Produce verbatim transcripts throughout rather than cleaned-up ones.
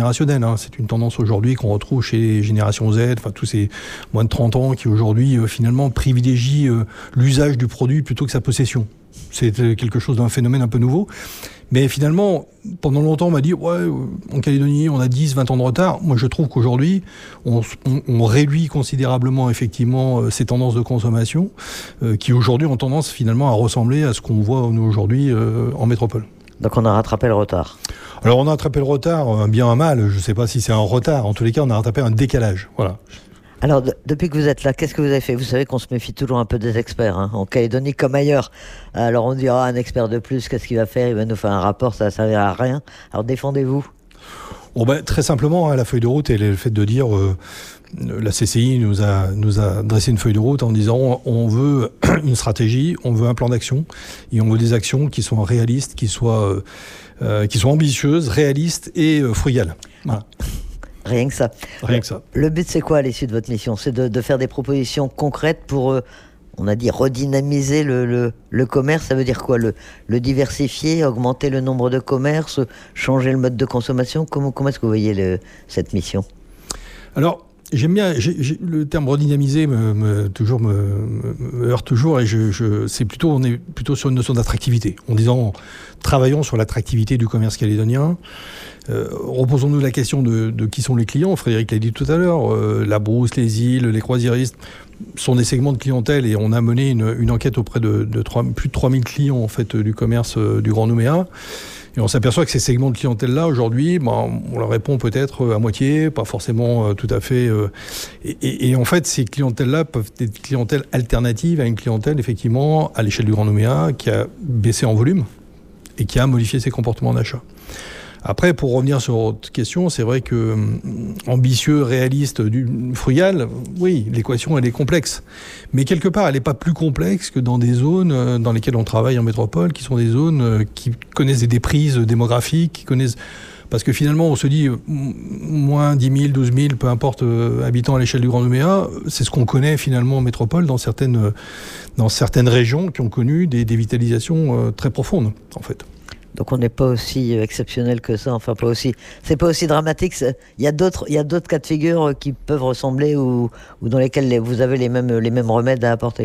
générationnel. Hein. C'est une tendance aujourd'hui qu'on retrouve chez les générations Z, enfin tous ces moins de trente ans qui aujourd'hui euh, finalement privilégient euh, l'usage du produit plutôt que sa possession. C'est quelque chose d'un phénomène un peu nouveau. Mais finalement, pendant longtemps, on m'a dit, ouais, en Calédonie, on a dix, vingt ans de retard. Moi, je trouve qu'aujourd'hui, on, on, on réduit considérablement, effectivement, ces tendances de consommation, euh, qui aujourd'hui ont tendance, finalement, à ressembler à ce qu'on voit, nous, aujourd'hui, euh, en métropole. Donc, on a rattrapé le retard. Alors, on a rattrapé le retard, un bien, un mal. Je ne sais pas si c'est un retard. En tous les cas, on a rattrapé un décalage. Voilà. Alors, de, depuis que vous êtes là, qu'est-ce que vous avez fait ? Vous savez qu'on se méfie toujours un peu des experts, hein, en Calédonie comme ailleurs. Alors, on dira un expert de plus, qu'est-ce qu'il va faire ? Il va nous faire un rapport, ça ne servira à rien. Alors, défendez-vous. Bon, ben, très simplement, hein, la feuille de route, elle est le fait de dire... Euh, la C C I nous a, nous a dressé une feuille de route en disant on veut une stratégie, on veut un plan d'action et on veut des actions qui soient réalistes, qui soient, euh, qui soient ambitieuses, réalistes et euh, frugales. Voilà. Rien que ça. Rien que ça. Le but, c'est quoi à l'issue de votre mission ? C'est de, de faire des propositions concrètes pour, euh, on a dit, redynamiser le, le, le commerce. Ça veut dire quoi ? le, le diversifier, augmenter le nombre de commerces, changer le mode de consommation ? Comment, comment est-ce que vous voyez le, cette mission ? Alors, j'aime bien, j'ai, j'ai, le terme redynamiser me, me, toujours me, me, me heurte toujours, et je, je, c'est plutôt, on est plutôt sur une notion d'attractivité. En disant, travaillons sur l'attractivité du commerce calédonien. Euh, reposons-nous la question de, de qui sont les clients. Frédéric l'a dit tout à l'heure, euh, la brousse, les îles, les croisiéristes sont des segments de clientèle, et on a mené une, une enquête auprès de, de trois, plus de trois mille clients en fait, du commerce euh, du Grand Nouméa. Et on s'aperçoit que ces segments de clientèle-là, aujourd'hui, ben, on leur répond peut-être à moitié, pas forcément euh, tout à fait. Euh, et, et, et en fait, ces clientèles-là peuvent être clientèles alternatives à une clientèle, effectivement, à l'échelle du Grand Nouméa, qui a baissé en volume et qui a modifié ses comportements d'achat. Après, pour revenir sur votre question, c'est vrai que euh, ambitieux, réaliste, du, frugal, oui, l'équation, elle est complexe. Mais quelque part, elle n'est pas plus complexe que dans des zones euh, dans lesquelles on travaille en métropole, qui sont des zones euh, qui connaissent des déprises démographiques, qui connaissent... Parce que finalement, on se dit, euh, moins dix mille, douze mille, peu importe, euh, habitants à l'échelle du Grand Nouméa, c'est ce qu'on connaît finalement en métropole dans certaines, euh, dans certaines régions qui ont connu des dévitalisations euh, très profondes, en fait. Donc on n'est pas aussi exceptionnel que ça, enfin pas aussi, c'est pas aussi dramatique. Il y a d'autres, il y a d'autres cas de figure qui peuvent ressembler ou, ou dans lesquels les, vous avez les mêmes, les mêmes remèdes à apporter.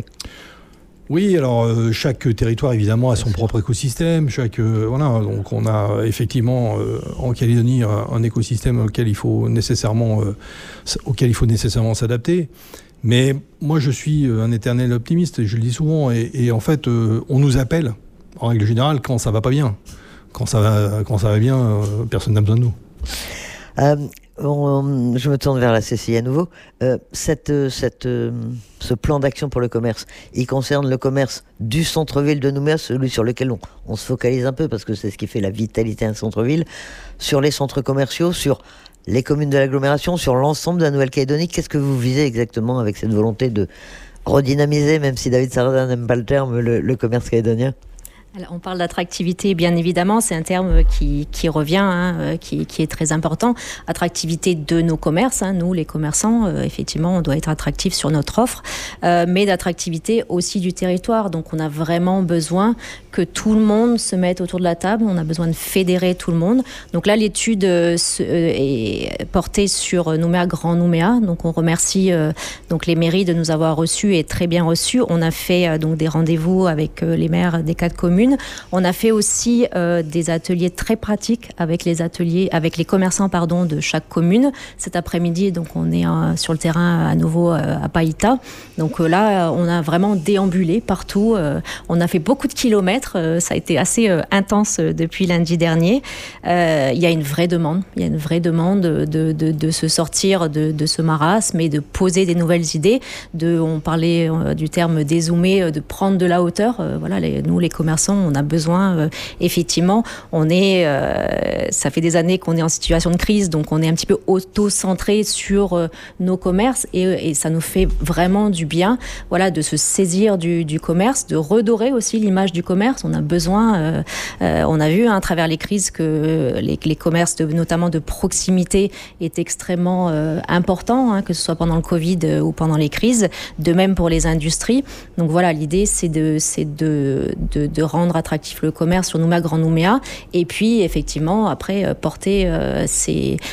Oui, alors euh, chaque territoire évidemment a son propre écosystème. Chaque euh, voilà, donc on a effectivement euh, en Calédonie un, un écosystème auquel il faut nécessairement, euh, auquel il faut nécessairement s'adapter. Mais moi je suis un éternel optimiste, je le dis souvent, et, et en fait euh, on nous appelle. En règle générale, quand ça va pas bien. Quand ça va, quand ça va bien, euh, personne n'a besoin de nous. Euh, on, je me tourne vers la C C I à nouveau. Euh, cette, cette, euh, ce plan d'action pour le commerce, il concerne le commerce du centre-ville de Nouméa, celui sur lequel on, on se focalise un peu, parce que c'est ce qui fait la vitalité d'un centre-ville, sur les centres commerciaux, sur les communes de l'agglomération, sur l'ensemble de la Nouvelle-Calédonie. Qu'est-ce que vous visez exactement avec cette volonté de redynamiser, même si David Sardin n'aime pas le terme, le, le commerce calédonien ? Alors, on parle d'attractivité, bien évidemment, c'est un terme qui, qui revient, hein, qui, qui est très important. Attractivité de nos commerces, hein, nous les commerçants, euh, effectivement, on doit être attractif sur notre offre, euh, mais d'attractivité aussi du territoire. Donc, on a vraiment besoin que tout le monde se mette autour de la table, on a besoin de fédérer tout le monde. Donc là, l'étude euh, est portée sur Nouméa, Grand Nouméa. Donc, on remercie euh, donc les mairies de nous avoir reçus et très bien reçus. On a fait euh, donc des rendez-vous avec euh, les maires des quatre communes. On a fait aussi euh, des ateliers très pratiques avec les ateliers, avec les commerçants pardon, de chaque commune. Cet après-midi, donc on est euh, sur le terrain à nouveau euh, à Païta. Donc euh, là, on a vraiment déambulé partout. Euh, on a fait beaucoup de kilomètres. Euh, ça a été assez euh, intense euh, depuis lundi dernier. Euh, il y a une vraie demande. Il y a une vraie demande de, de, de, de se sortir de, de ce marasme et de poser des nouvelles idées. De, on parlait euh, du terme dézoomer, euh, de prendre de la hauteur. Euh, voilà, les, nous, les commerçants, on a besoin, euh, effectivement, on est, euh, ça fait des années qu'on est en situation de crise, donc on est un petit peu auto-centré sur euh, nos commerces et, et ça nous fait vraiment du bien, voilà, de se saisir du, du commerce, de redorer aussi l'image du commerce. On a besoin, euh, euh, on a vu hein, à travers les crises que les, les commerces, de, notamment de proximité, est extrêmement euh, important, hein, que ce soit pendant le Covid euh, ou pendant les crises, de même pour les industries. Donc voilà, l'idée c'est de, c'est de, de, de rendre attractif le commerce sur Nouméa, Grand Nouméa, et puis effectivement après euh, porter euh, ces,